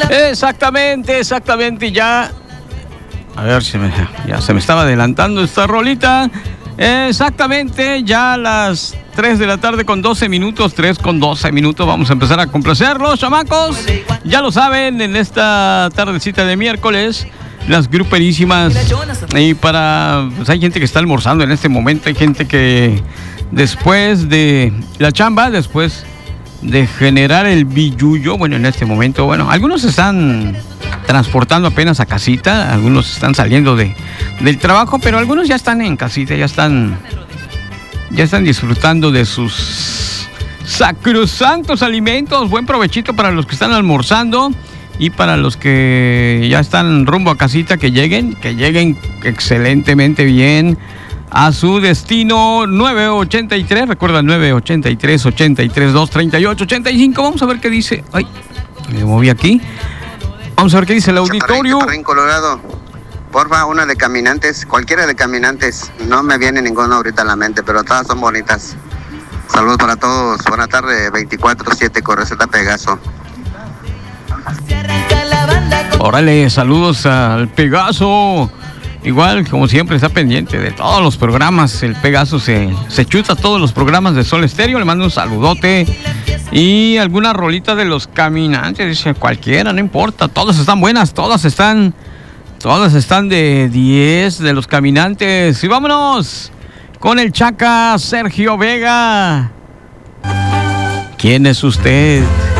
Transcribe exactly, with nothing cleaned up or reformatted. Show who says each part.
Speaker 1: Exactamente, exactamente, ya. A ver si me, ya se me estaba adelantando esta rolita. Exactamente, ya a las tres de la tarde con doce minutos, tres con doce minutos, vamos a empezar a complacerlos, chamacos. Ya lo saben, en esta tardecita de miércoles, las gruperísimas. Y para, pues hay gente que está almorzando en este momento, hay gente que después de la chamba, después de generar el billullo, bueno, en este momento, bueno, algunos están transportando apenas a casita, algunos están saliendo de, del trabajo, pero algunos ya están en casita, ya están, ya están disfrutando de sus sacrosantos alimentos. Buen provechito para los que están almorzando y para los que ya están rumbo a casita, que lleguen, que lleguen excelentemente bien a su destino. Nueve ochenta y tres, recuerda, nueve ochenta y tres, ochenta y tres, dos treinta y ocho, ochenta y cinco. Vamos a ver qué dice. Ay, me moví aquí. Vamos a ver qué dice el auditorio.
Speaker 2: Chaparrín, Colorado, porfa, una de Caminantes, cualquiera de Caminantes. No me viene ninguna ahorita a la mente, pero todas son bonitas. Saludos para todos. Buena tarde, veinticuatro siete con receta Pegaso.
Speaker 1: Órale, saludos al Pegaso. Igual, como siempre, está pendiente de todos los programas. El Pegaso se, se chuta todos los programas de Sol Estéreo. Le mando un saludote. Y alguna rolita de los Caminantes, dice cualquiera, no importa. Todas están buenas, todas están, todas están de diez de los Caminantes. Y vámonos con el Chaca Sergio Vega. ¿Quién es usted?